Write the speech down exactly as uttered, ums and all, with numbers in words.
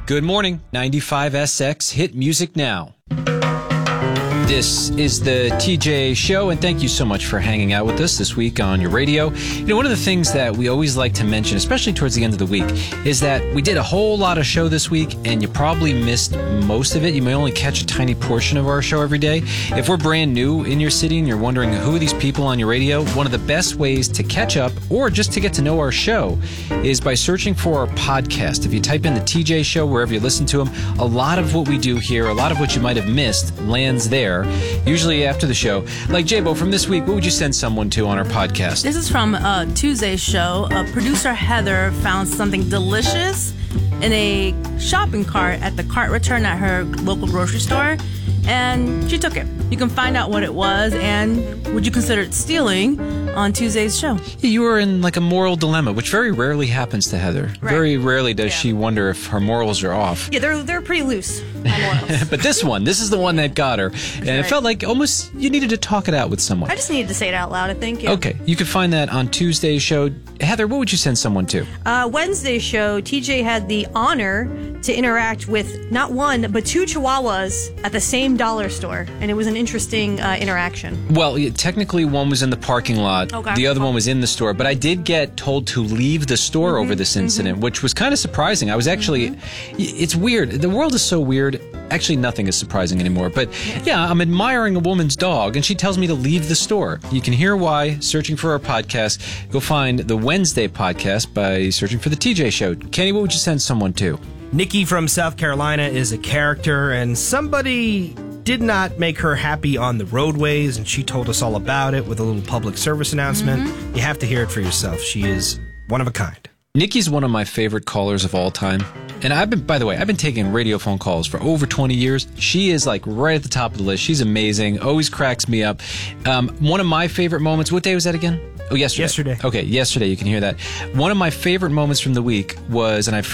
Good morning, ninety-five S X Hit Music Now. This is the T J Show, and thank you so much for hanging out with us this week on your radio. You know, one of the things that we always like to mention, especially towards the end of the week, is that we did a whole lot of show this week, and you probably missed most of it. You may only catch a tiny portion of our show every day. If we're brand new in your city and you're wondering who are these people on your radio, one of the best ways to catch up or just to get to know our show is by searching for our podcast. If you type in the T J Show wherever you listen to them, a lot of what we do here, a lot of what you might have missed lands there. Usually after the show. Like J-Bo, from this week, what would you send someone to on our podcast? This is from uh, Tuesday's show. Uh, producer Heather found something delicious in a shopping cart at the cart return at her local grocery store, and she took it. You can find out what it was and would you consider it stealing on Tuesday's show. You were in like a moral dilemma, which very rarely happens to Heather. Right. Very rarely does Yeah. she wonder if her morals are off. Yeah, they're they're pretty loose on morals. But this one, this is the one that got her. And it right. felt like almost you needed to talk it out with someone. I just needed to say it out loud, I think. Yeah. Okay, you can find that on Tuesday's show. Heather, what would you send someone to? Uh, Wednesday's show, T J had the honor to interact with not one, but two chihuahuas at the same dollar store. And it was an interesting uh, interaction. Well, yeah, technically one was in the parking lot. Okay. The other one was in the store. But I did get told to leave the store Mm-hmm. over this incident, mm-hmm. which was kind of surprising. I was actually... Mm-hmm. It's weird. The world is so weird. Actually, nothing is surprising anymore. But yeah, I'm admiring a woman's dog, and she tells me to leave the store. You can hear why searching for our podcast. Go find the Wednesday podcast by searching for the T J Show. Kenny, what would you send someone to? Nikki from South Carolina is a character, and somebody did not make her happy on the roadways, and she told us all about it with a little public service announcement. Mm-hmm. You have to hear it for yourself. She is one of a kind. Nikki's one of my favorite callers of all time. And I've been, by the way, I've been taking radio phone calls for over twenty years. She is like right at the top of the list. She's amazing. Always cracks me up. Um, one of my favorite moments, what day was that again? Oh, yesterday. Yesterday. Okay, yesterday. You can hear that. One of my favorite moments from the week was, and I